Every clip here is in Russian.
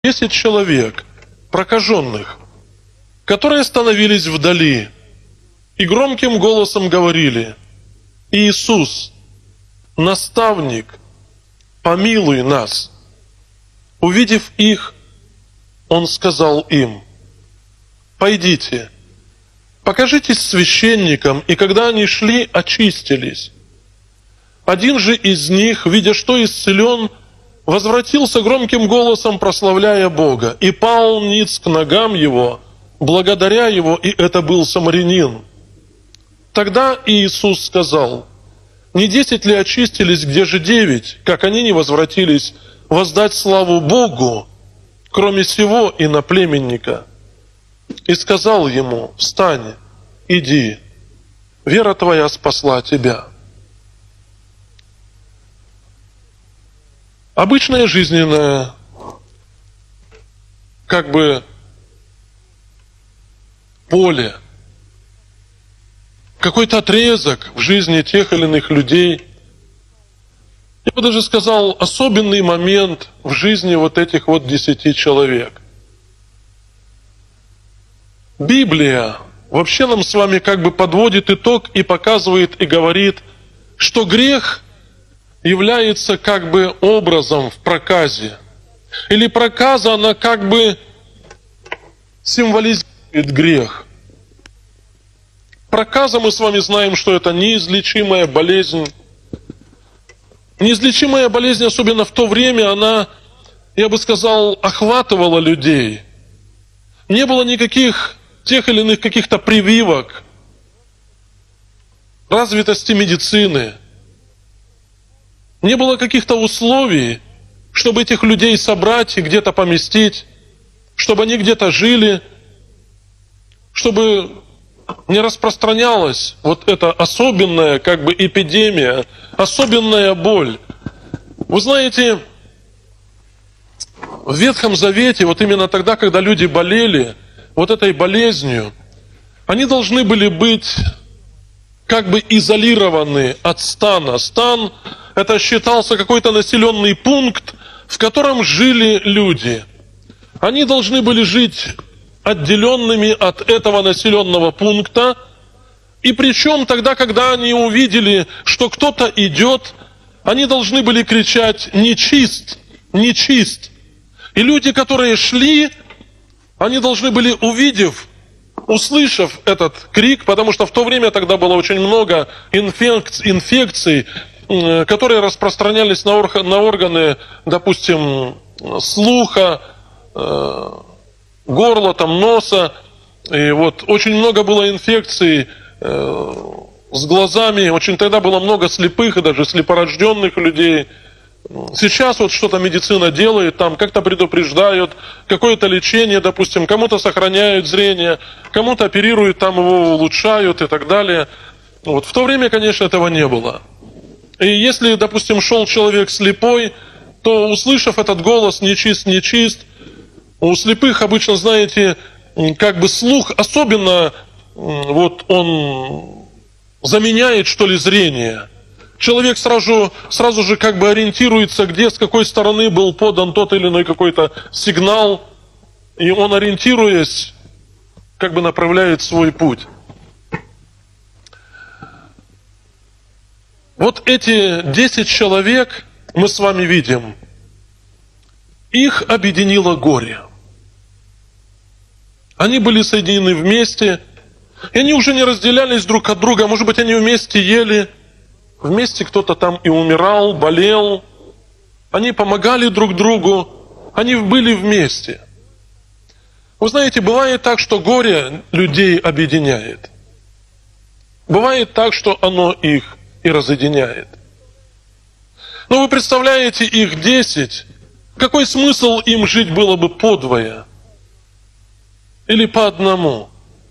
10 человек, прокаженных, которые становились вдали и громким голосом говорили: «Иисус, наставник, помилуй нас». Увидев их, Он сказал им: «Пойдите, покажитесь священникам». И когда они шли, очистились. Один же из них, видя, что исцелен, возвратился громким голосом, прославляя Бога, и пал ниц к ногам Его, благодаря Его, и это был самарянин. Тогда Иисус сказал: «Не 10 ли очистились, где же 9? Как они не возвратились воздать славу Богу, кроме сего иноплеменника?» И сказал ему: «Встань, иди, вера твоя спасла тебя». Обычное жизненное, поле, какой-то отрезок в жизни тех или иных людей. Я бы даже сказал, особенный момент в жизни вот этих 10 человек. Библия вообще нам с вами подводит итог и показывает, и говорит, что грех является образом в проказе. Или проказа, она символизирует грех. Проказа, мы с вами знаем, что это неизлечимая болезнь. Неизлечимая болезнь, особенно в то время, она, я бы сказал, охватывала людей. Не было никаких тех или иных каких-то прививок, развитости медицины. Не было каких-то условий, чтобы этих людей собрать и где-то поместить, чтобы они где-то жили, чтобы не распространялась эта особенная эпидемия, особенная боль. Вы знаете, в Ветхом Завете, именно тогда, когда люди болели этой болезнью, они должны были быть изолированы от стана. Стан — это считался какой-то населенный пункт, в котором жили люди. Они должны были жить отделенными от этого населенного пункта. И причем тогда, когда они увидели, что кто-то идет, они должны были кричать: «Нечист! Нечист!». И люди, которые шли, они должны были, услышав этот крик, потому что в то время тогда было очень много инфекций, которые распространялись на органы, допустим, слуха, горла, носа. И очень много было инфекций с глазами. Очень тогда было много слепых и даже слепорожденных людей. Сейчас что-то медицина делает, как-то предупреждают, какое-то лечение, допустим, кому-то сохраняют зрение, кому-то оперируют, его улучшают и так далее. В то время, конечно, этого не было. И если, допустим, шел человек слепой, то, услышав этот голос «нечист, нечист», у слепых обычно, знаете, слух, особенно он заменяет, зрение. Человек сразу же ориентируется, с какой стороны был подан тот или иной какой-то сигнал, и он, ориентируясь, направляет свой путь. Эти 10 человек, мы с вами видим, их объединило горе. Они были соединены вместе, и они уже не разделялись друг от друга. Может быть, они вместе ели, вместе кто-то и умирал, болел. Они помогали друг другу, они были вместе. Вы знаете, бывает так, что горе людей объединяет. Бывает так, что оно их и разъединяет. Но вы представляете, их 10, какой смысл им жить было бы подвое? Или по одному?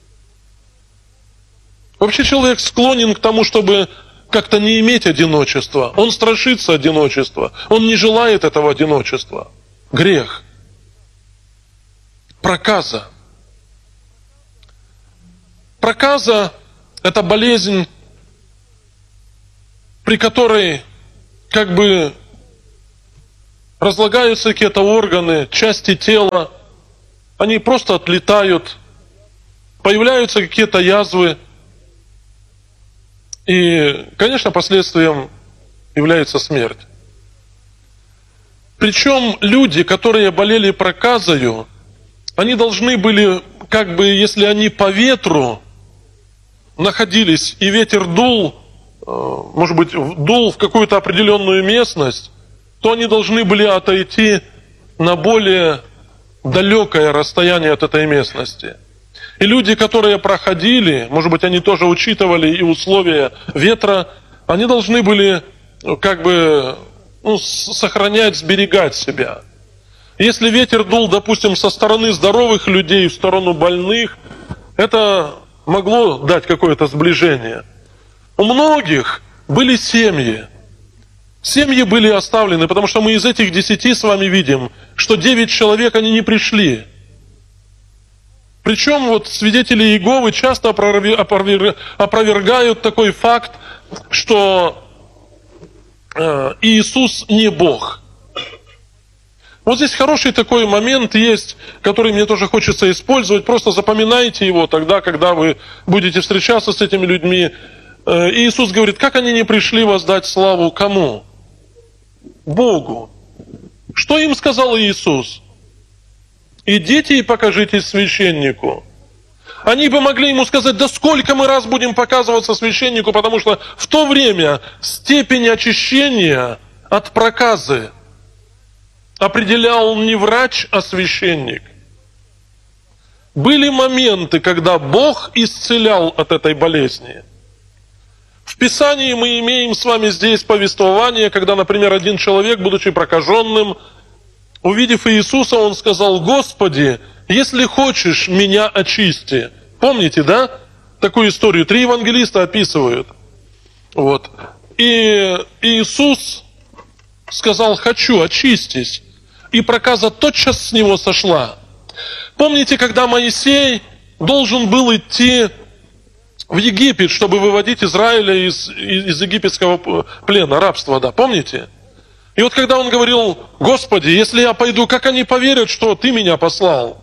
Вообще человек склонен к тому, чтобы как-то не иметь одиночества. Он страшится одиночества. Он не желает этого одиночества. Грех. Проказа. Проказа – это болезнь, при которой разлагаются какие-то органы, части тела, они просто отлетают, появляются какие-то язвы. И, конечно, последствием является смерть. Причем люди, которые болели проказою, они должны были, как бы, если они по ветру находились, и ветер дул, может быть, дул в какую-то определенную местность, то они должны были отойти на более далекое расстояние от этой местности. И люди, которые проходили, может быть, они тоже учитывали и условия ветра, они должны были как бы сохранять, сберегать себя. Если ветер дул, допустим, со стороны здоровых людей в сторону больных, это могло дать какое-то сближение. У многих были семьи. Семьи были оставлены, потому что мы из этих 10 с вами видим, что 9 человек, они не пришли. Причем вот свидетели Иеговы часто опровергают такой факт, что Иисус не Бог. Вот здесь хороший такой момент есть, который мне тоже хочется использовать. Просто запоминайте его тогда, когда вы будете встречаться с этими людьми. Иисус говорит, как они не пришли воздать славу кому? Богу. Что им сказал Иисус? Идите и покажитесь священнику. Они бы могли ему сказать, да сколько мы раз будем показываться священнику, потому что в то время степень очищения от проказы определял не врач, а священник. Были моменты, когда Бог исцелял от этой болезни. В Писании мы имеем с вами здесь повествование, когда, например, один человек, будучи прокаженным, увидев Иисуса, он сказал, Господи, если хочешь, меня очисти. Помните, да? Такую историю 3 евангелиста описывают. Вот. И Иисус сказал, хочу, очистись. И проказа тотчас с него сошла. Помните, когда Моисей должен был идти в Египет, чтобы выводить Израиля из египетского плена, рабства, да, помните? И вот когда он говорил, Господи, если я пойду, как они поверят, что Ты меня послал?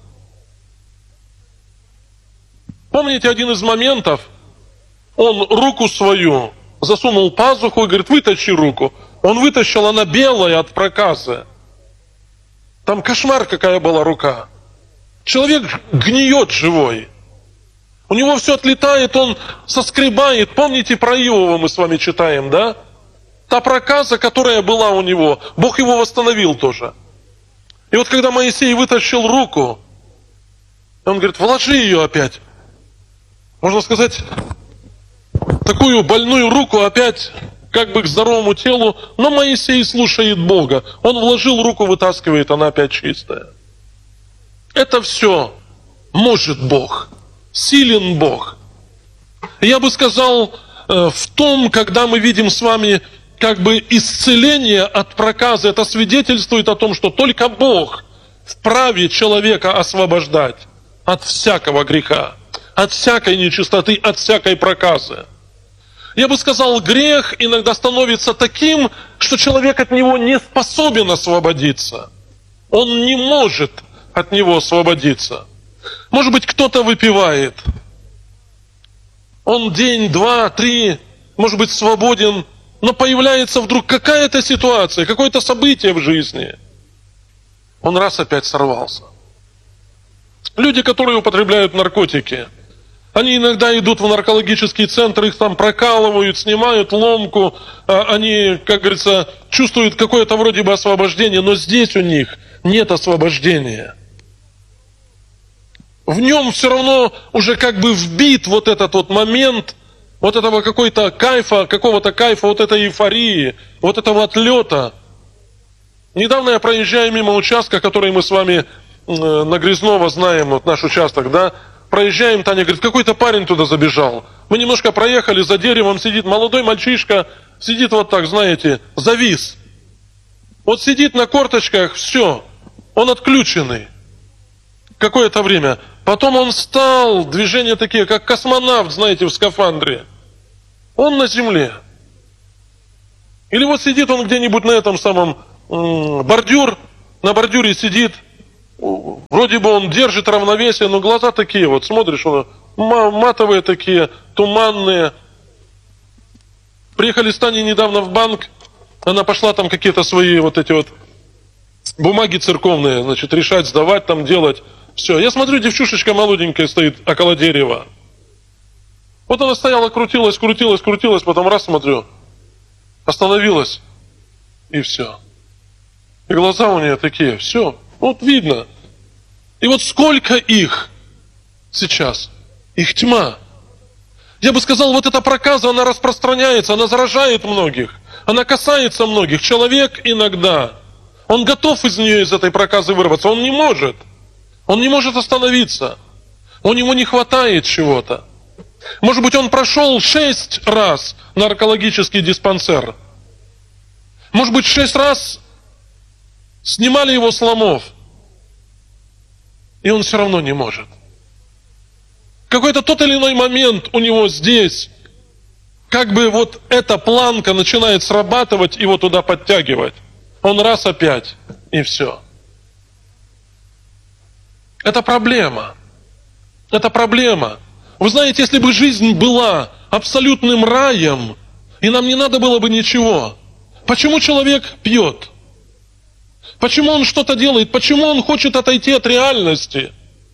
Помните один из моментов? Он руку свою засунул в пазуху и говорит, вытащи руку. Он вытащил, она белая от проказы. Там кошмар, какая была рука. Человек гниет живой. У него все отлетает, он соскребает. Помните, про Иова мы с вами читаем, да? Та проказа, которая была у него, Бог его восстановил тоже. И вот когда Моисей вытащил руку, он говорит, вложи ее опять. Можно сказать, такую больную руку опять как бы к здоровому телу, но Моисей слушает Бога. Он вложил руку, вытаскивает, она опять чистая. Это все может Бог. Силен Бог. Я бы сказал, в том, когда мы видим с вами как бы исцеление от проказы, это свидетельствует о том, что только Бог вправе человека освобождать от всякого греха, от всякой нечистоты, от всякой проказы. Я бы сказал, грех иногда становится таким, что человек от него не способен освободиться. Он не может от него освободиться. Может быть, кто-то выпивает. Он день, 2, 3, может быть, свободен, но появляется вдруг какая-то ситуация, какое-то событие в жизни. Он раз опять сорвался. Люди, которые употребляют наркотики, они иногда идут в наркологический центр, их там прокалывают, снимают ломку, они, как говорится, чувствуют какое-то вроде бы освобождение, но здесь у них нет освобождения. В нем все равно уже как бы вбит вот этот вот момент, вот этого какого-то кайфа, вот этой эйфории, вот этого отлета. Недавно я проезжаю мимо участка, который мы с вами на Грязнова знаем, вот наш участок, да, проезжаем, Таня говорит, какой-то парень туда забежал. Мы немножко проехали, за деревом сидит молодой мальчишка, сидит вот так, знаете, завис. Вот сидит на корточках, все, он отключенный. Какое-то время. Потом он встал, движения такие, как космонавт, знаете, в скафандре. Он на земле. Или вот сидит он где-нибудь на этом самом, бордюр, на бордюре сидит, вроде бы он держит равновесие, но глаза такие, вот смотришь, матовые такие, туманные. Приехали с Таней недавно в банк, она пошла там какие-то свои вот эти вот бумаги церковные, значит, решать, сдавать, там делать. Все, я смотрю, девчушечка молоденькая стоит около дерева. Вот она стояла, крутилась, потом раз смотрю, остановилась, и все. И глаза у нее такие, все, вот видно. И вот сколько их сейчас, их тьма. Я бы сказал, вот эта проказа, она распространяется, она заражает многих, она касается многих. Человек иногда, он готов из нее, из этой проказы вырваться, он не может. Он не может остановиться. У него не хватает чего-то. Может быть, он прошел 6 раз наркологический диспансер. Может быть, 6 раз снимали его с ломов. И он все равно не может. Какой-то тот или иной момент у него здесь, как бы вот эта планка начинает срабатывать, его туда подтягивать. Он раз опять, и все. Это проблема. Это проблема. Вы знаете, если бы жизнь была абсолютным раем, и нам не надо было бы ничего, почему человек пьет? Почему он что-то делает? Почему он хочет отойти от реальности?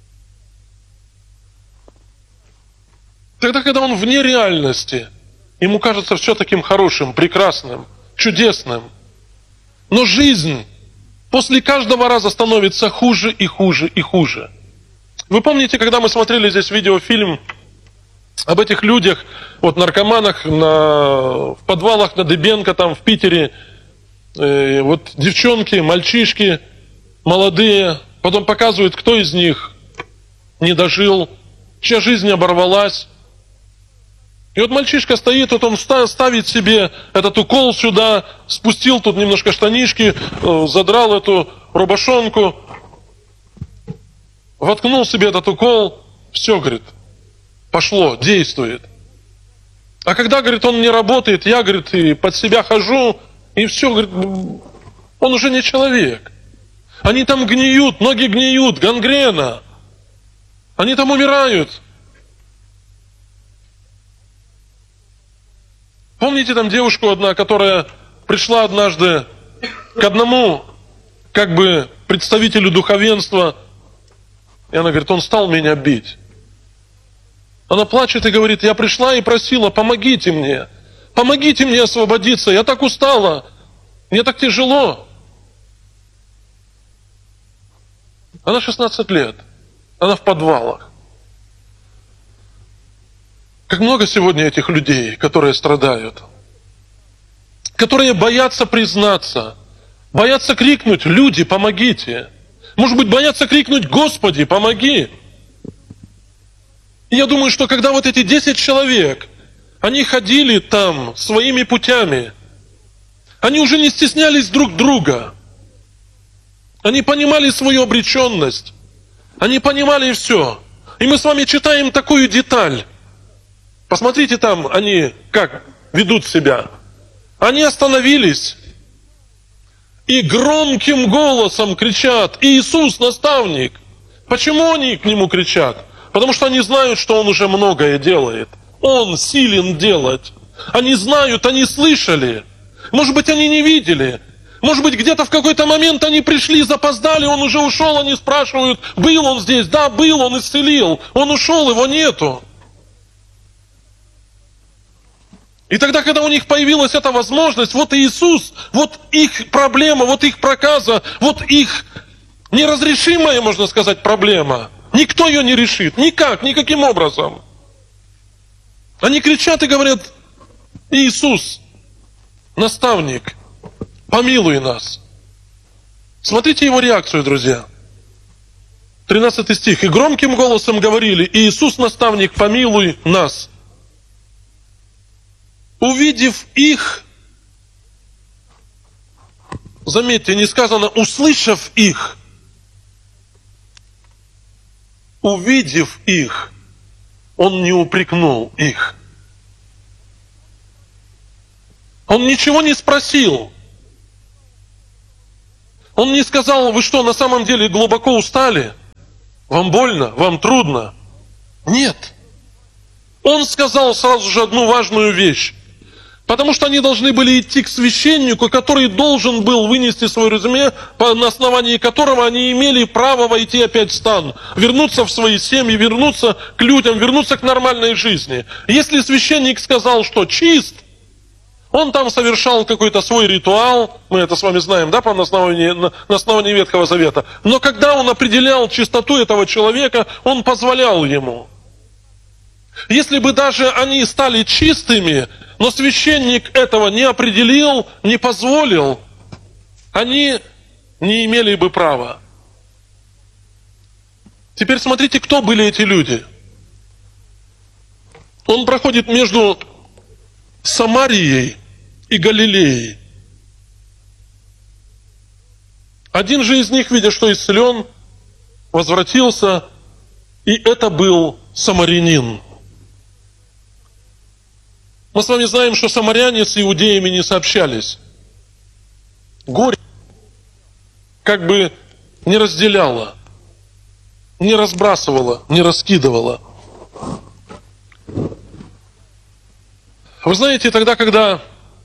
Тогда, когда он вне реальности, ему кажется все таким хорошим, прекрасным, чудесным. Но жизнь после каждого раза становится хуже и хуже и хуже. Вы помните, когда мы смотрели здесь видеофильм об этих людях, вот наркоманах в подвалах на Дыбенко, там в Питере, вот девчонки, мальчишки, молодые, потом показывают, кто из них не дожил, чья жизнь оборвалась. И вот мальчишка стоит, вот он ставит себе этот укол сюда, спустил тут немножко штанишки, задрал эту рубашонку, воткнул себе этот укол, все, говорит, пошло, действует. А когда, говорит, он не работает, я, говорит, и под себя хожу, и все, говорит, он уже не человек. Они там гниют, ноги гниют, гангрена. Они там умирают. Помните там девушку одна, которая пришла однажды к одному, как бы, представителю духовенства, и она говорит, он стал меня бить. Она плачет и говорит, я пришла и просила, помогите мне освободиться, я так устала, мне так тяжело. Она 16 лет, она в подвалах. Как много сегодня этих людей, которые страдают, которые боятся признаться, боятся крикнуть, люди, помогите. Может быть, боятся крикнуть, Господи, помоги. И я думаю, что когда вот эти 10 человек, они ходили там своими путями, они уже не стеснялись друг друга, они понимали свою обреченность, они понимали все. И мы с вами читаем такую деталь. Посмотрите там, они как ведут себя. Они остановились и громким голосом кричат, Иисус, наставник. Почему они к нему кричат? Потому что они знают, что он уже многое делает. Он силен делать. Они знают, они слышали. Может быть, они не видели. Может быть, где-то в какой-то момент они пришли, запоздали, он уже ушел, они спрашивают, был он здесь? Да, был, он исцелил. Он ушел, его нету. И тогда, когда у них появилась эта возможность, вот Иисус, вот их проблема, вот их проказа, вот их неразрешимая, можно сказать, проблема. Никто ее не решит, никак, никаким образом. Они кричат и говорят, Иисус, наставник, помилуй нас. Смотрите его реакцию, друзья. 13 стих. И громким голосом говорили, Иисус, наставник, помилуй нас. Увидев их, заметьте, не сказано, услышав их, увидев их, он не упрекнул их. Он ничего не спросил. Он не сказал: вы что, на самом деле глубоко устали? Вам больно? Вам трудно? Нет. Он сказал сразу же одну важную вещь. Потому что они должны были идти к священнику, который должен был вынести свое резюме, на основании которого они имели право войти опять в стан, вернуться в свои семьи, вернуться к людям, вернуться к нормальной жизни. Если священник сказал, что чист, он там совершал какой-то свой ритуал, мы это с вами знаем, да, на основании Ветхого Завета. Но когда он определял чистоту этого человека, он позволял ему. Если бы даже они стали чистыми, но священник этого не определил, не позволил, они не имели бы права. Теперь смотрите, кто были эти люди. Он проходит между Самарией и Галилеей. Один же из них, видя, что исцелен, возвратился, и это был самарянин. Мы с вами знаем, что самаряне с иудеями не сообщались. Горе как бы не разделяло, не разбрасывало, не раскидывало. Вы знаете, тогда, когда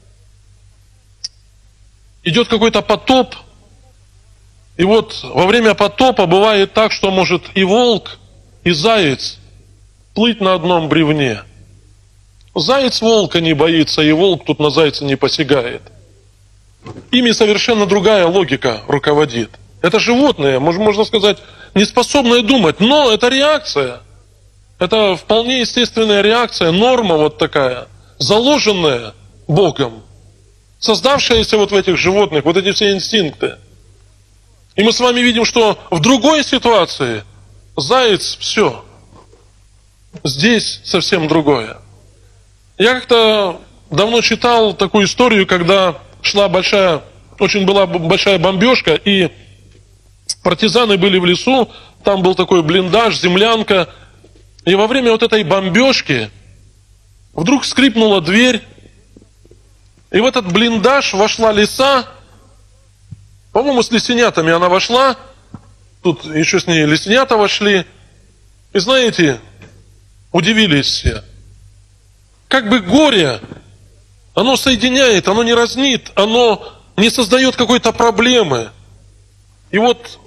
идет какой-то потоп, и вот во время потопа бывает так, что может и волк, и заяц плыть на одном бревне. Заяц волка не боится, и волк тут на зайца не посягает. Ими совершенно другая логика руководит. Это животные, можно сказать, не способные думать, но это реакция. Это вполне естественная реакция, норма вот такая, заложенная Богом, создавшаяся вот в этих животных, вот эти все инстинкты. И мы с вами видим, что в другой ситуации заяц, все, здесь совсем другое. Я как-то давно читал такую историю, когда была большая бомбежка, и партизаны были в лесу, там был такой блиндаж, землянка, и во время вот этой бомбежки вдруг скрипнула дверь, и в этот блиндаж вошла лиса, по-моему, с лисенятами она вошла, тут еще с ней лисенята вошли, и знаете, удивились все. Как бы горе, оно соединяет, оно не разнит, оно не создает какой-то проблемы. И вот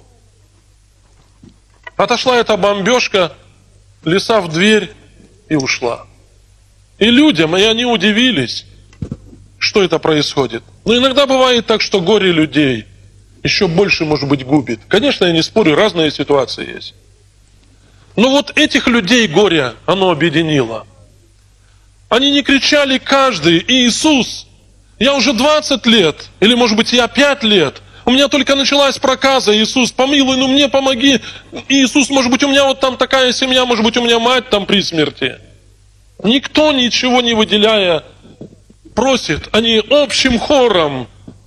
отошла эта бомбежка, лиса в дверь и ушла. И людям, и они удивились, что это происходит. Но иногда бывает так, что горе людей еще больше, может быть, губит. Конечно, я не спорю, разные ситуации есть. Но вот этих людей горе, оно объединило. Они не кричали каждый: Иисус, я уже 20 лет, или может быть я 5 лет, у меня только началась проказа, Иисус, помилуй, ну мне помоги, Иисус, может быть у меня вот там такая семья, может быть у меня мать там при смерти. Никто ничего не выделяя просит, они общим хором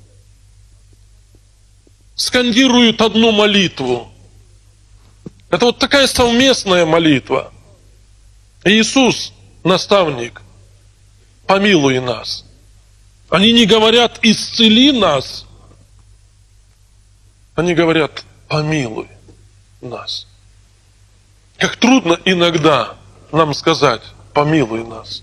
скандируют одну молитву. Это вот такая совместная молитва. Иисус, наставник, помилуй нас. Они не говорят: исцели нас. Они говорят: помилуй нас. Как трудно иногда нам сказать: помилуй нас.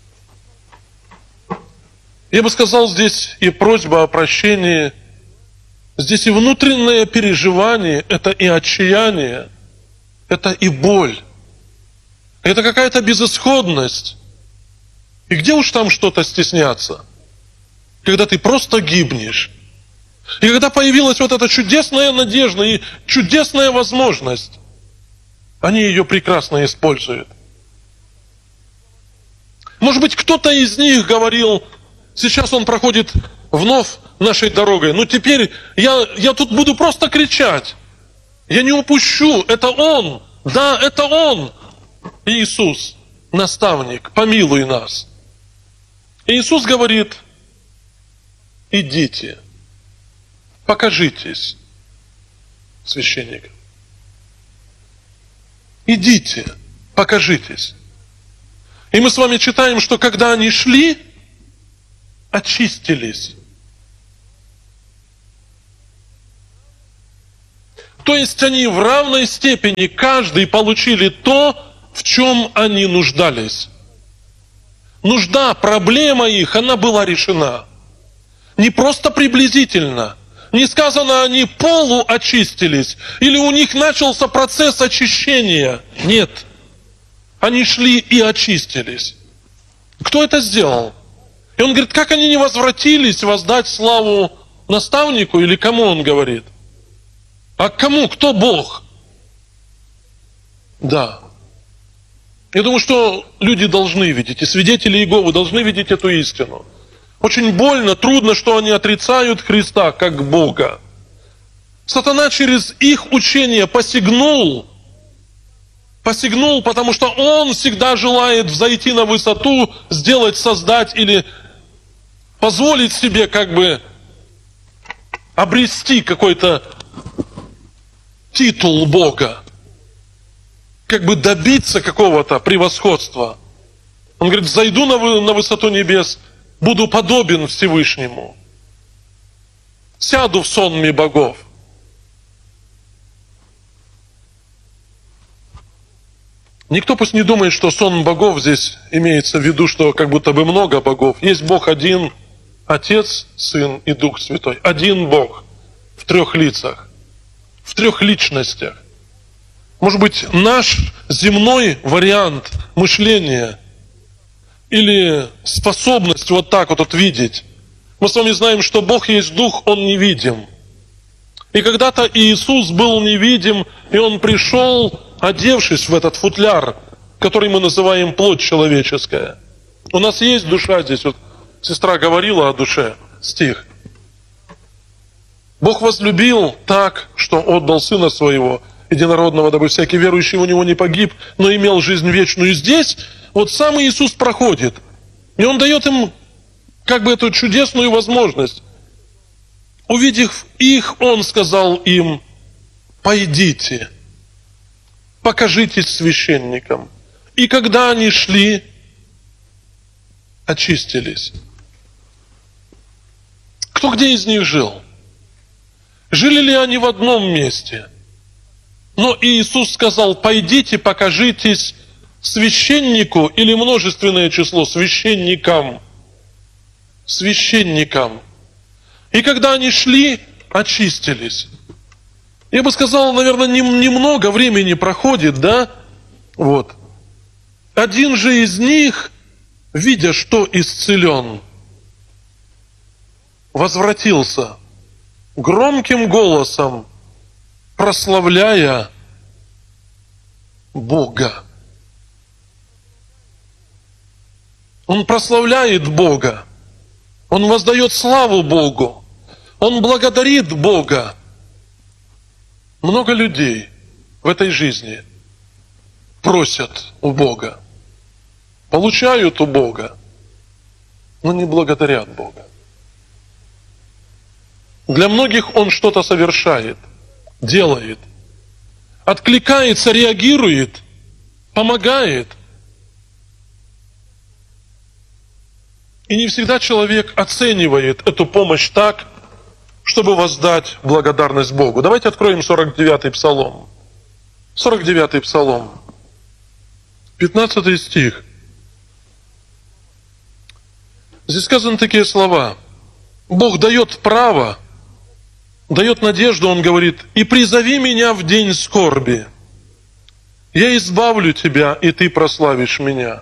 Я бы сказал, здесь и просьба о прощении, здесь и внутреннее переживание, это и отчаяние, это и боль, это какая-то безысходность. И где уж там что-то стесняться, когда ты просто гибнешь. И когда появилась вот эта чудесная надежда и чудесная возможность, они ее прекрасно используют. Может быть, кто-то из них говорил: сейчас он проходит вновь нашей дорогой, ну теперь я тут буду просто кричать. Я не упущу, это Он, да, это Он, Иисус, наставник, помилуй нас. Иисус говорит: идите, покажитесь священникам. Идите, покажитесь. И мы с вами читаем, что когда они шли, очистились. То есть они в равной степени, каждый получили то, в чем они нуждались. Нужда, проблема их, она была решена. Не просто приблизительно. Не сказано, они полуочистились, или у них начался процесс очищения. Нет. Они шли и очистились. Кто это сделал? И он говорит, как они не возвратились воздать славу наставнику, или кому он говорит? А кому? Кто Бог? Да. Я думаю, что люди должны видеть, и свидетели Иеговы должны видеть эту истину. Очень больно, трудно, что они отрицают Христа как Бога. Сатана через их учение посягнул, потому что он всегда желает взойти на высоту, сделать, создать или позволить себе как бы обрести какой-то титул Бога, как бы добиться какого-то превосходства. Он говорит, зайду на высоту небес, буду подобен Всевышнему, сяду в сонме богов. Никто пусть не думает, что сон богов здесь имеется в виду, что как будто бы много богов. Есть Бог один, Отец, Сын и Дух Святой. Один Бог в 3 лицах, в 3 личностях. Может быть, наш земной вариант мышления или способность вот так вот видеть. Мы с вами знаем, что Бог есть Дух, Он невидим. И когда-то Иисус был невидим, и Он пришел, одевшись в этот футляр, который мы называем плоть человеческая. У нас есть душа здесь. Вот сестра говорила о душе, стих. Бог возлюбил так, что отдал Сына Своего, единородного, дабы всякий верующий у Него не погиб, но имел жизнь вечную. И здесь вот сам Иисус проходит. И Он дает им как бы эту чудесную возможность. Увидев их, Он сказал им, пойдите, покажитесь священникам. И когда они шли, очистились. Кто где из них жил? Жили ли они в одном месте? Но Иисус сказал, пойдите, покажитесь священнику, или множественное число, священникам. Священникам. И когда они шли, очистились. Я бы сказал, наверное, немного времени проходит, да? Вот. Один же из них, видя, что исцелен, возвратился громким голосом, прославляя Бога. Он прославляет Бога. Он воздает славу Богу. Он благодарит Бога. Много людей в этой жизни просят у Бога, получают у Бога, но не благодарят Бога. Для многих Он что-то совершает, делает, откликается, реагирует, помогает. И не всегда человек оценивает эту помощь так, чтобы воздать благодарность Богу. Давайте откроем 49-й Псалом. 49-й Псалом. 15 стих. Здесь сказаны такие слова. Бог дает право, дает надежду, Он говорит, «И призови меня в день скорби. Я избавлю тебя, и ты прославишь меня».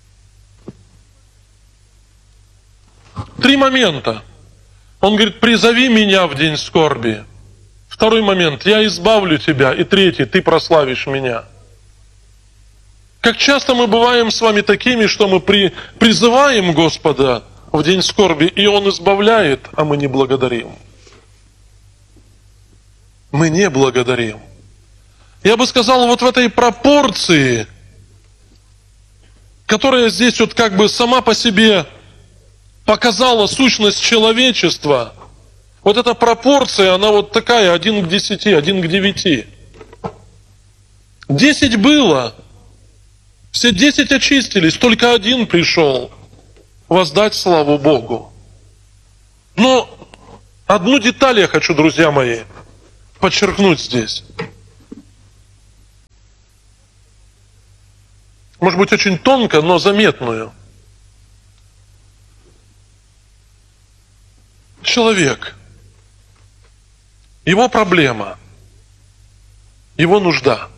3 момента. Он говорит, призови меня в день скорби. 2 момент, я избавлю тебя. И 3, ты прославишь меня. Как часто мы бываем с вами такими, что мы призываем Господа в день скорби, и Он избавляет, а мы не благодарим. Мы не благодарим. Я бы сказал, вот в этой пропорции, которая здесь вот как бы сама по себе показала сущность человечества, вот эта пропорция, она вот такая, 1 к 10, 1 к 9. 10 было, все 10 очистились, только 1 пришел воздать славу Богу. Но одну деталь я хочу, друзья мои, подчеркнуть здесь. Может быть, очень тонко, но заметную. Человек, его проблема, его нужда.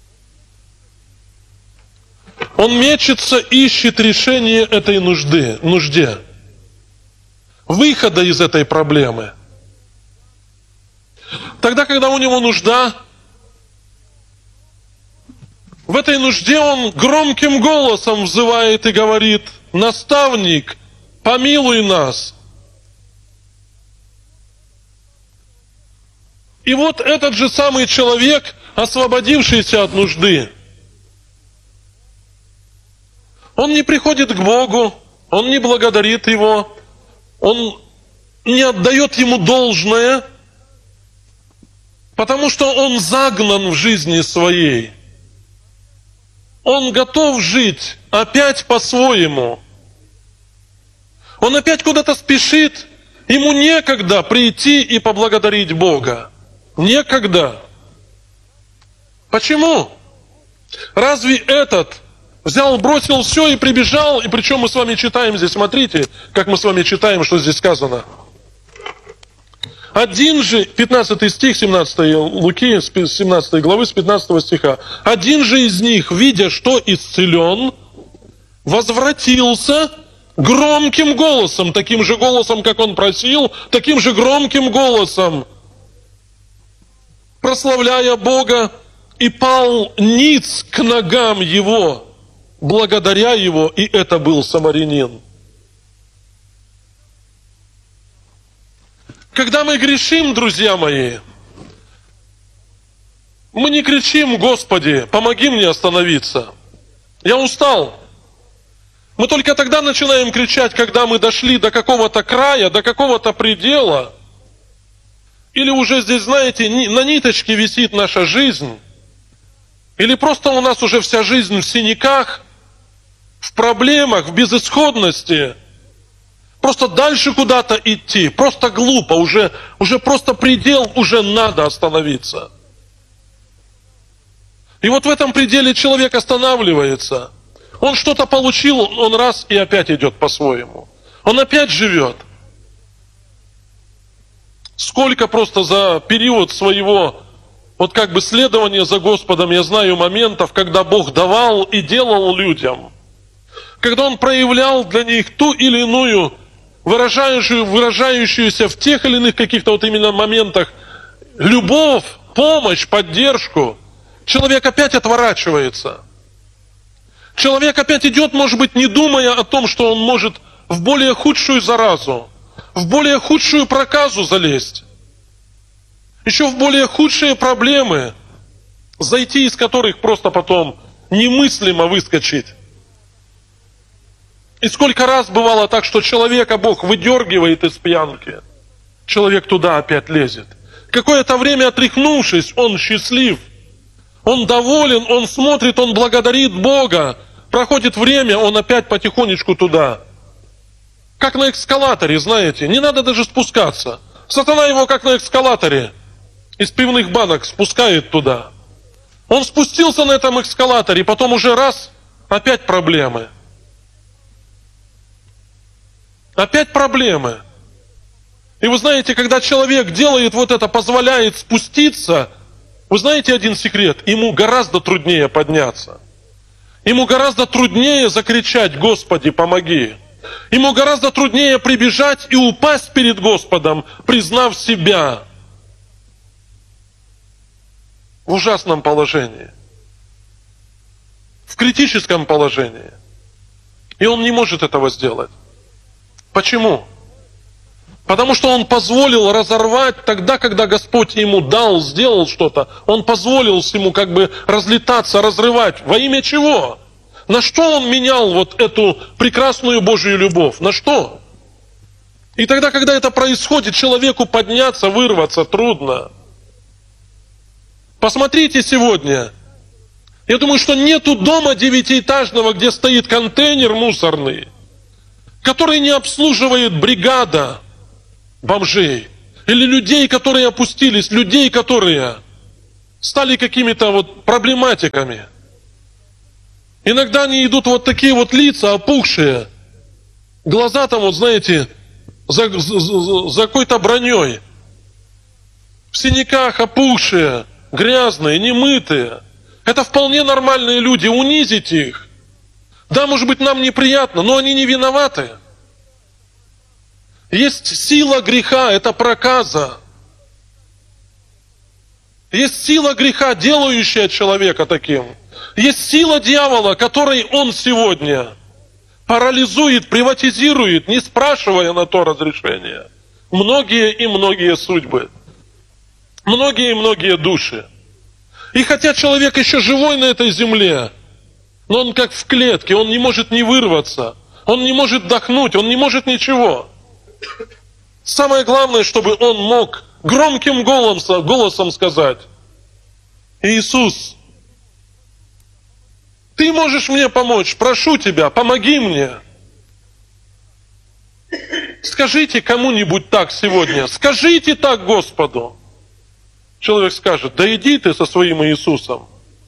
Он мечется, ищет решение этой нужде, выхода из этой проблемы. Тогда, когда у него нужда, в этой нужде он громким голосом взывает и говорит: «Наставник, помилуй нас». И вот этот же самый человек, освободившийся от нужды, он не приходит к Богу, он не благодарит Его, он не отдает Ему должное, потому что он загнан в жизни своей. Он готов жить опять по-своему. Он опять куда-то спешит, ему некогда прийти и поблагодарить Бога. Некогда. Почему? Разве этот взял, бросил все и прибежал? И причем мы с вами читаем здесь, смотрите, как мы с вами читаем, что здесь сказано. Один же, 15 стих, 17 Луки, 17 главы, с 15 стиха. Один же из них, видя, что исцелен, возвратился громким голосом, таким же голосом, как он просил, таким же громким голосом, прославляя Бога, и пал ниц к ногам Его, благодаря Его, и это был самарянин. Когда мы грешим, друзья мои, мы не кричим: «Господи, помоги мне остановиться, я устал». Мы только тогда начинаем кричать, когда мы дошли до какого-то края, до какого-то предела, или уже здесь, знаете, на ниточке висит наша жизнь, или просто у нас уже вся жизнь в синяках, в проблемах, в безысходности. Просто дальше куда-то идти, просто глупо, уже просто предел, уже надо остановиться. И вот в этом пределе человек останавливается. Он что-то получил, он раз и опять идет по-своему. Он опять живет. Сколько просто за период своего вот как бы следования за Господом я знаю моментов, когда Бог давал и делал людям. Когда Он проявлял для них ту или иную выражающуюся в тех или иных каких-то вот именно моментах любовь, помощь, поддержку, человек опять отворачивается. Человек опять идет, может быть, не думая о том, что он может в более худшую заразу, в более худшую проказу залезть, еще в более худшие проблемы, зайти из которых просто потом немыслимо выскочить. И сколько раз бывало так, что человека Бог выдергивает из пьянки, человек туда опять лезет. Какое-то время отряхнувшись, он счастлив, он доволен, он смотрит, он благодарит Бога. Проходит время, он опять потихонечку туда. Как на эскалаторе, знаете, не надо даже спускаться. Сатана его как на эскалаторе из пивных банок спускает туда. Он спустился на этом эскалаторе, потом уже раз, опять проблемы. Опять проблемы. И вы знаете, когда человек делает вот это, позволяет спуститься, вы знаете один секрет? Ему гораздо труднее подняться. Ему гораздо труднее закричать: «Господи, помоги». Ему гораздо труднее прибежать и упасть перед Господом, признав себя в ужасном положении, в критическом положении. И он не может этого сделать. Почему? Потому что он позволил разорвать тогда, когда Господь ему дал, сделал что-то. Он позволил ему как бы разлетаться, разрывать. Во имя чего? На что он менял вот эту прекрасную Божью любовь? На что? И тогда, когда это происходит, человеку подняться, вырваться трудно. Посмотрите сегодня. Я думаю, что нету дома девятиэтажного, где стоит контейнер мусорный, который не обслуживает бригада бомжей. Или людей, которые опустились, людей, которые стали какими-то вот проблематиками. Иногда они идут вот такие вот лица опухшие, глаза там вот, знаете, за какой-то броней, в синяках опухшие, грязные, немытые. Это вполне нормальные люди, унизить их. Да, может быть, нам неприятно, но они не виноваты. Есть сила греха, это проказа. Есть сила греха, делающая человека таким. Есть сила дьявола, которой он сегодня парализует, приватизирует, не спрашивая на то разрешения. Многие и многие судьбы. Многие и многие души. И хотя человек еще живой на этой земле, но он как в клетке, он не может не вырваться, он не может вдохнуть, он не может ничего. Самое главное, чтобы он мог громким голосом сказать: Иисус, Ты можешь мне помочь, прошу Тебя, помоги мне. Скажите кому-нибудь так сегодня, скажите так Господу. Человек скажет: да иди ты со своим Иисусом.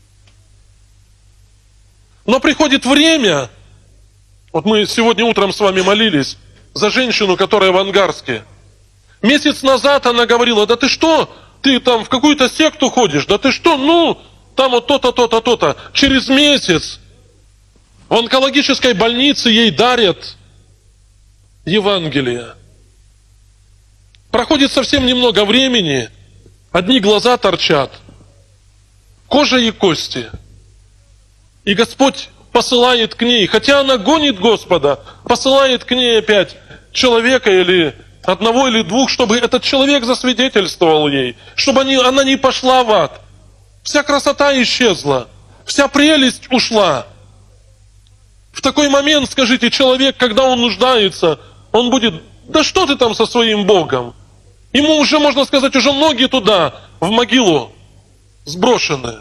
Но приходит время, вот мы сегодня утром с вами молились за женщину, которая в Ангарске. Месяц назад она говорила: да ты что, ты там в какую-то секту ходишь, да ты что, ну, там вот то-то, то-то, то-то. Через месяц в онкологической больнице ей дарят Евангелие. Проходит совсем немного времени, одни глаза торчат, кожа и кости. И Господь посылает к ней, хотя она гонит Господа, посылает к ней опять человека или одного или двух, чтобы этот человек засвидетельствовал ей, чтобы она не пошла в ад. Вся красота исчезла, вся прелесть ушла. В такой момент, скажите, человек, когда он нуждается, он будет: да что ты там со своим Богом? Ему уже, можно сказать, уже ноги туда, в могилу сброшены.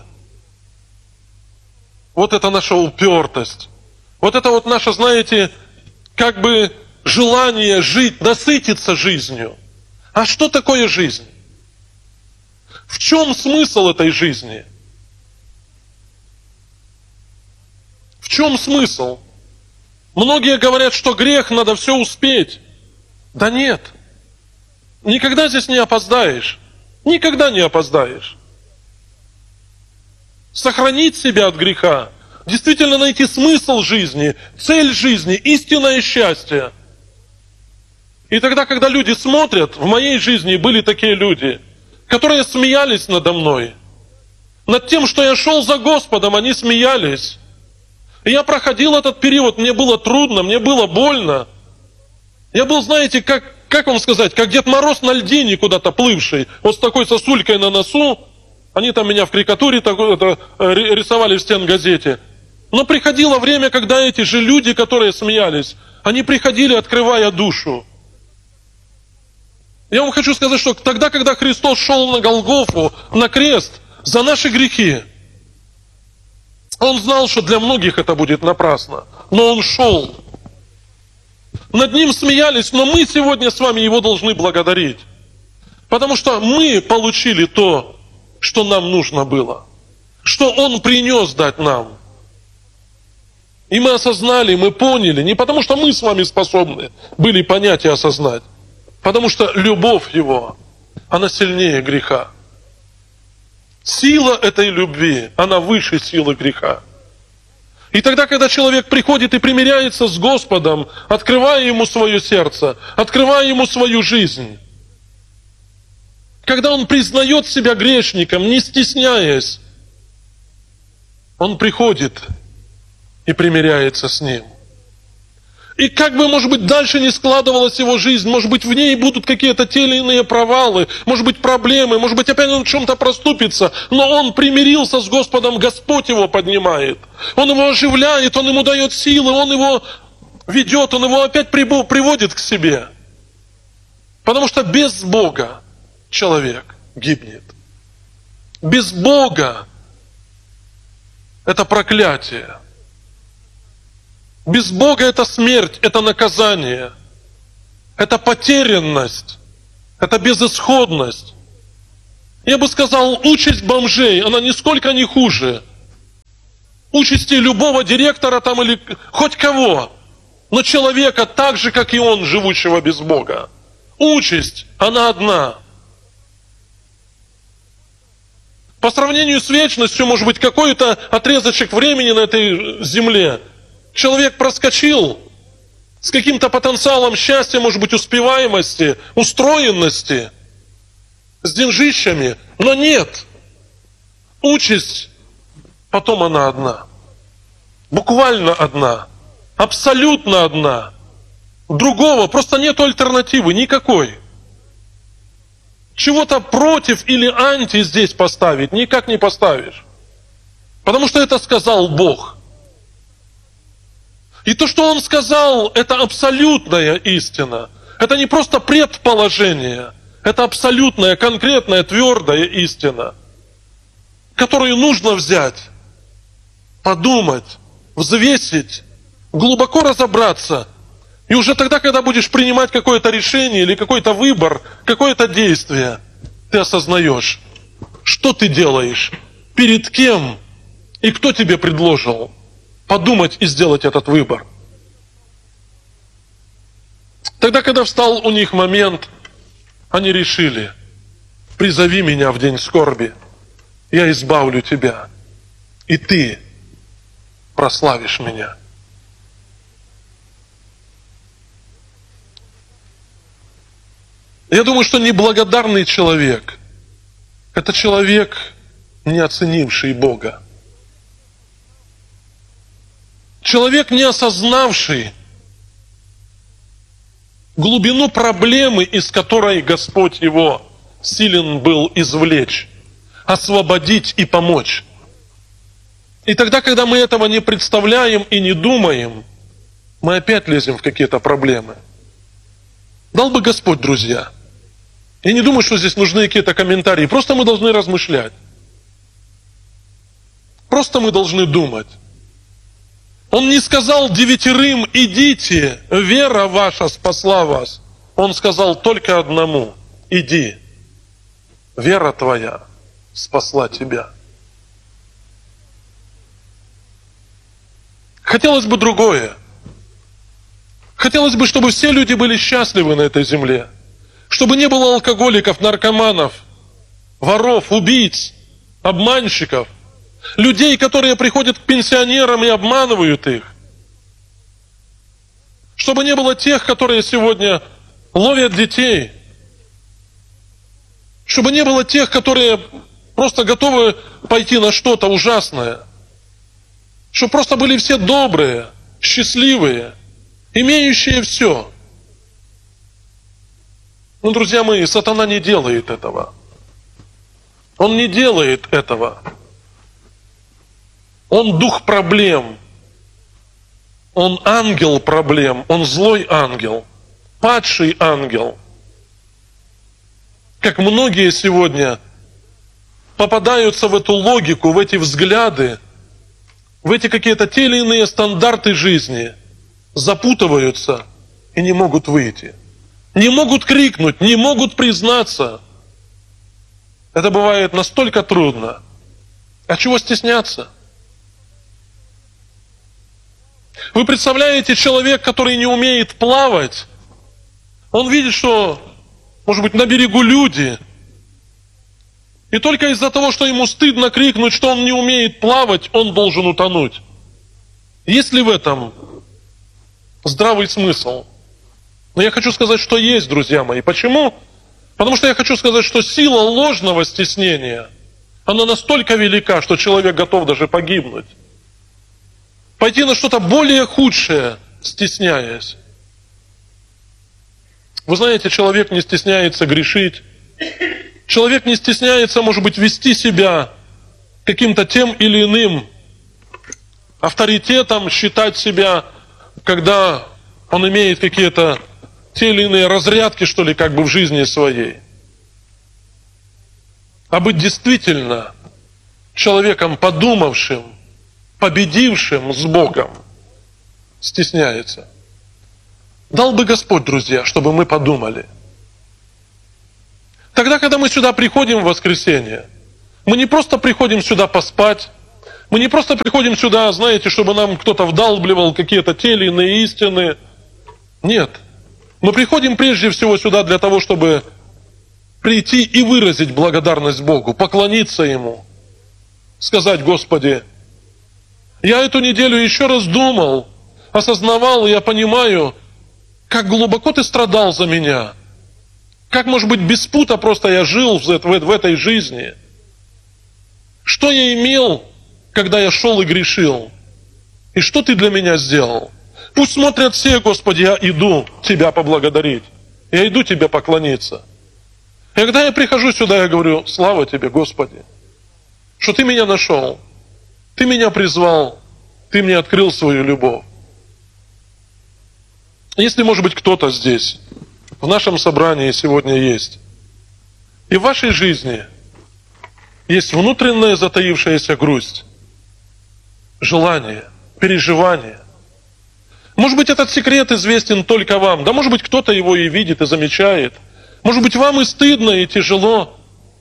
Вот это наша упертость. Вот это вот наше, знаете, как бы желание жить, насытиться жизнью. А что такое жизнь? В чем смысл этой жизни? В чем смысл? Многие говорят, что грех, надо все успеть. Да нет. Никогда здесь не опоздаешь. Никогда не опоздаешь. Сохранить себя от греха, действительно найти смысл жизни, цель жизни, истинное счастье. И тогда, когда люди смотрят, в моей жизни были такие люди, которые смеялись надо мной. Над тем, что я шел за Господом, они смеялись. И я проходил этот период, мне было трудно, мне было больно. Я был, знаете, как вам сказать, как Дед Мороз на льдине куда-то плывший, вот с такой сосулькой на носу. Они там меня в карикатуре рисовали в стенгазете. Но приходило время, когда эти же люди, которые смеялись, они приходили, открывая душу. Я вам хочу сказать, что тогда, когда Христос шел на Голгофу, на крест, за наши грехи, Он знал, что для многих это будет напрасно. Но Он шел. Над Ним смеялись, но мы сегодня с вами Его должны благодарить. Потому что мы получили то, что нам нужно было. Что Он принес дать нам. И мы осознали, мы поняли. Не потому, что мы с вами способны были понять и осознать. Потому что любовь Его, она сильнее греха. Сила этой любви, она выше силы греха. И тогда, когда человек приходит и примиряется с Господом, открывая Ему свое сердце, открывая Ему свою жизнь, когда он признает себя грешником, не стесняясь, он приходит и примиряется с Ним. И как бы, может быть, дальше не складывалась его жизнь, может быть, в ней будут какие-то те или иные провалы, может быть, проблемы, может быть, опять он в чем-то проступится, но он примирился с Господом, Господь его поднимает. Он его оживляет, он ему дает силы, он его ведет, он его опять приводит к себе. Потому что без Бога человек гибнет. Без Бога это проклятие. Без Бога это смерть, это наказание, это потерянность, это безысходность. Я бы сказал, участь бомжей, она нисколько не хуже участи любого директора там или хоть кого, но человека так же, как и он, живущего без Бога. Участь, она одна. По сравнению с вечностью, может быть, какой-то отрезочек времени на этой земле. Человек проскочил с каким-то потенциалом счастья, может быть, успеваемости, устроенности, с деньжищами, но нет. Участь, потом она одна. Буквально одна. Абсолютно одна. Другого, просто нет альтернативы никакой. Чего-то против или анти здесь поставить никак не поставишь. Потому что это сказал Бог. И то, что Он сказал, это абсолютная истина. Это не просто предположение. Это абсолютная, конкретная, твердая истина, которую нужно взять, подумать, взвесить, глубоко разобраться. И уже тогда, когда будешь принимать какое-то решение или какой-то выбор, какое-то действие, ты осознаешь, что ты делаешь, перед кем и кто тебе предложил подумать и сделать этот выбор. Тогда, когда встал у них момент, они решили: призови меня в день скорби, я избавлю тебя, и ты прославишь меня. Я думаю, что неблагодарный человек – это человек, не оценивший Бога. Человек, не осознавший глубину проблемы, из которой Господь его силен был извлечь, освободить и помочь. И тогда, когда мы этого не представляем и не думаем, мы опять лезем в какие-то проблемы. Дал бы Господь, друзья. Я не думаю, что здесь нужны какие-то комментарии. Просто мы должны размышлять. Просто мы должны думать. Он не сказал 9 идите, вера ваша спасла вас. Он сказал только одному: иди, вера твоя спасла тебя. Хотелось бы другое. Хотелось бы, чтобы все люди были счастливы на этой земле. Чтобы не было алкоголиков, наркоманов, воров, убийц, обманщиков, людей, которые приходят к пенсионерам и обманывают их. Чтобы не было тех, которые сегодня ловят детей. Чтобы не было тех, которые просто готовы пойти на что-то ужасное. Чтобы просто были все добрые, счастливые, имеющие все. Но, друзья мои, сатана не делает этого. Он не делает этого. Он дух проблем. Он ангел проблем. Он злой ангел. Падший ангел. Как многие сегодня попадаются в эту логику, в эти взгляды, в эти какие-то те или иные стандарты жизни, запутываются и не могут выйти. Не могут крикнуть, не могут признаться. Это бывает настолько трудно. А чего стесняться? Вы представляете, человек, который не умеет плавать, он видит, что, может быть, на берегу люди, и только из-за того, что ему стыдно крикнуть, что он не умеет плавать, он должен утонуть. Есть ли в этом здравый смысл? Но я хочу сказать, что есть, друзья мои. Почему? Потому что я хочу сказать, что сила ложного стеснения, она настолько велика, что человек готов даже погибнуть. Пойти на что-то более худшее, стесняясь. Вы знаете, человек не стесняется грешить. Человек не стесняется, может быть, вести себя каким-то тем или иным авторитетом, считать себя, когда он имеет какие-то те или иные разрядки, что ли, как бы в жизни своей. А быть действительно человеком подумавшим, победившим с Богом, стесняется. Дал бы Господь, друзья, чтобы мы подумали. Тогда, когда мы сюда приходим в воскресенье, мы не просто приходим сюда поспать, мы не просто приходим сюда, знаете, чтобы нам кто-то вдалбливал какие-то те или иные истины. Нет. Мы приходим прежде всего сюда для того, чтобы прийти и выразить благодарность Богу, поклониться Ему, сказать: Господи, я эту неделю еще раз думал, осознавал, и я понимаю, как глубоко Ты страдал за меня, как, может быть, без пута просто я жил в этой жизни. Что я имел, когда я шел и грешил? И что Ты для меня сделал? Пусть смотрят все: Господи, я иду Тебя поблагодарить, я иду Тебе поклониться. И когда я прихожу сюда, я говорю: слава Тебе, Господи, что Ты меня нашел, Ты меня призвал, Ты мне открыл свою любовь. Если, может быть, кто-то здесь, в нашем собрании сегодня есть, и в вашей жизни есть внутренняя затаившаяся грусть, желание, переживание. Может быть, этот секрет известен только вам. Да, может быть, кто-то его и видит, и замечает. Может быть, вам и стыдно, и тяжело.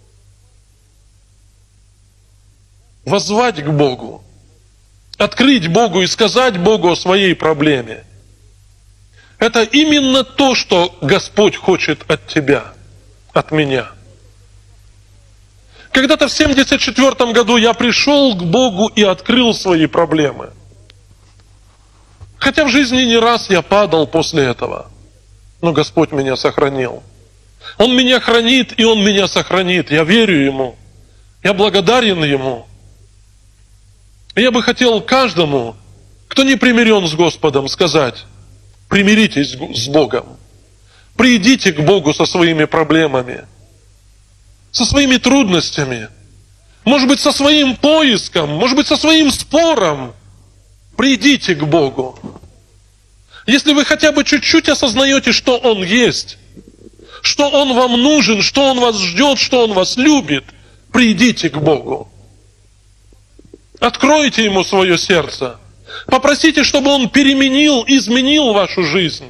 Воззвать к Богу, открыть Богу и сказать Богу о своей проблеме. Это именно то, что Господь хочет от тебя, от меня. Когда-то в 1974 году я пришел к Богу и открыл свои проблемы. Хотя в жизни не раз я падал после этого. Но Господь меня сохранил. Он меня хранит, и Он меня сохранит. Я верю Ему. Я благодарен Ему. И я бы хотел каждому, кто не примирен с Господом, сказать: примиритесь с Богом. Придите к Богу со своими проблемами, со своими трудностями, может быть, со своим поиском, может быть, со своим спором. Придите к Богу. Если вы хотя бы чуть-чуть осознаете, что Он есть, что Он вам нужен, что Он вас ждет, что Он вас любит, придите к Богу. Откройте Ему свое сердце. Попросите, чтобы Он переменил, изменил вашу жизнь.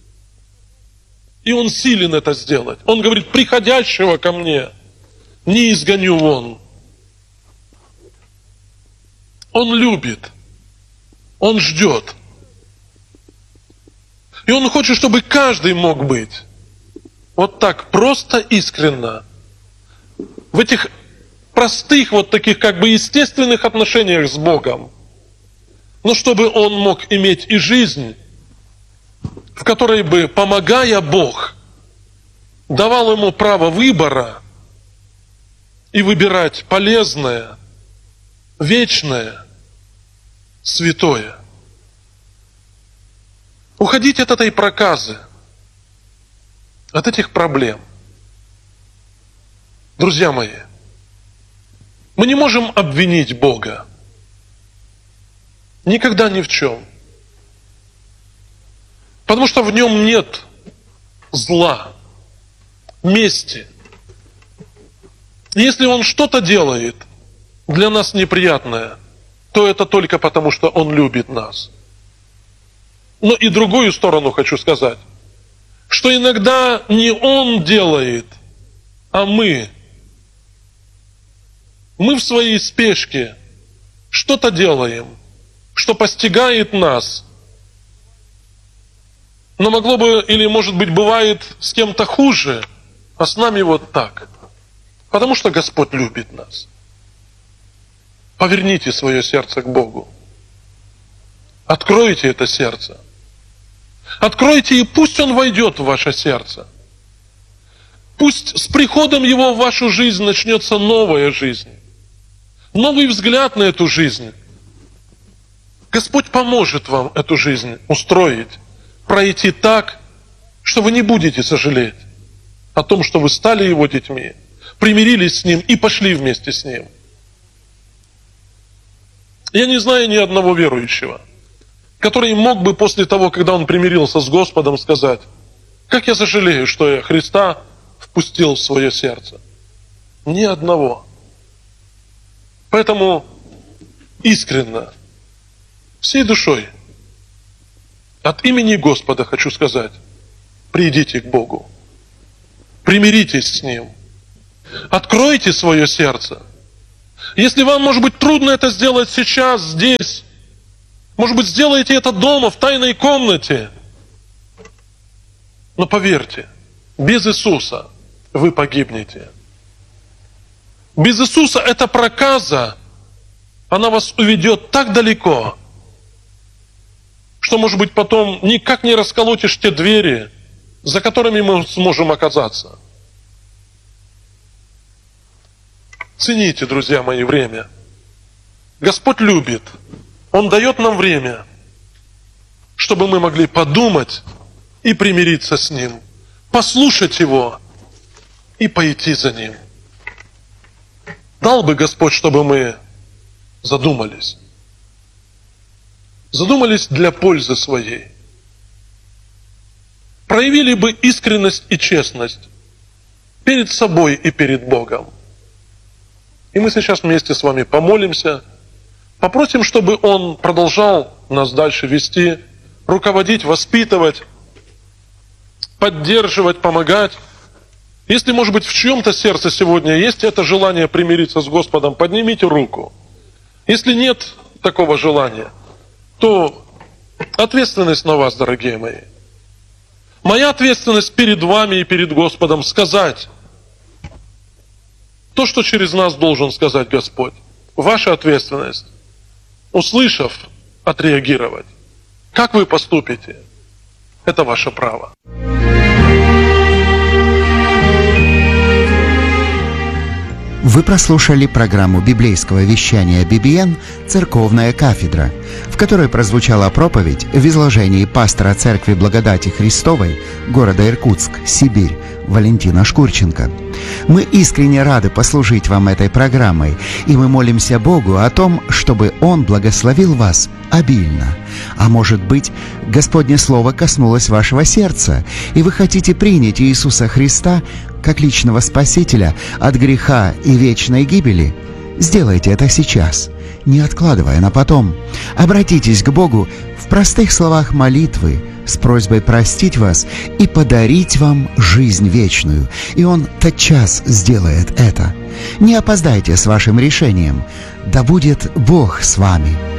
И Он силен это сделать. Он говорит: приходящего ко мне не изгоню вон. Он любит. Он ждет. И Он хочет, чтобы каждый мог быть вот так просто, искренно, в этих простых, вот таких как бы естественных отношениях с Богом. Но чтобы он мог иметь и жизнь, в которой бы, помогая Бог, давал ему право выбора и выбирать полезное, вечное, святое. Уходить от этой проказы, от этих проблем. Друзья мои, мы не можем обвинить Бога. Никогда ни в чем. Потому что в нем нет зла, мести. Если Он что-то делает для нас неприятное, то это только потому, что Он любит нас. Но и другую сторону хочу сказать, что иногда не Он делает, а мы. Мы в своей спешке что-то делаем, что постигает нас. Но могло бы, или может быть бывает с кем-то хуже, а с нами вот так. Потому что Господь любит нас. Поверните свое сердце к Богу. Откройте это сердце. Откройте, и пусть Он войдет в ваше сердце. Пусть с приходом Его в вашу жизнь начнется новая жизнь. Новый взгляд на эту жизнь. Господь поможет вам эту жизнь устроить, пройти так, что вы не будете сожалеть о том, что вы стали Его детьми, примирились с Ним и пошли вместе с Ним. Я не знаю ни одного верующего, который мог бы после того, когда он примирился с Господом, сказать: как я сожалею, что я Христа впустил в свое сердце. Ни одного. Поэтому искренне, всей душой, от имени Господа хочу сказать: придите к Богу, примиритесь с Ним, Откройте свое сердце. Если вам, может быть, трудно это сделать сейчас, здесь, может быть, сделайте это дома, в тайной комнате. Но поверьте, без Иисуса вы погибнете. Без Иисуса эта проказа, она вас уведет так далеко, что, может быть, потом никак не расколотишь те двери, за которыми мы сможем оказаться. Цените, друзья мои, время. Господь любит. Он дает нам время, чтобы мы могли подумать и примириться с Ним, послушать Его и пойти за Ним. Дал бы Господь, чтобы мы задумались. Задумались для пользы своей. Проявили бы искренность и честность перед собой и перед Богом. И мы сейчас вместе с вами помолимся, попросим, чтобы Он продолжал нас дальше вести, руководить, воспитывать, поддерживать, помогать. Если, может быть, в чьем-то сердце сегодня есть это желание примириться с Господом, поднимите руку. Если нет такого желания, то ответственность на вас, дорогие мои. Моя ответственность перед вами и перед Господом сказать то, что через нас должен сказать Господь. Ваша ответственность, услышав, отреагировать. Как вы поступите, это ваше право. Вы прослушали программу библейского вещания BBN «Церковная кафедра», в которой прозвучала проповедь в изложении пастора Церкви Благодати Христовой города Иркутск, Сибирь, Валентина Шкурченко. Мы искренне рады послужить вам этой программой, и мы молимся Богу о том, чтобы Он благословил вас обильно. А может быть, Господне Слово коснулось вашего сердца, и вы хотите принять Иисуса Христа как личного Спасителя от греха и вечной гибели? Сделайте это сейчас, не откладывая на потом. Обратитесь к Богу в простых словах молитвы с просьбой простить вас и подарить вам жизнь вечную, и Он тотчас сделает это. Не опоздайте с вашим решением. Да будет Бог с вами.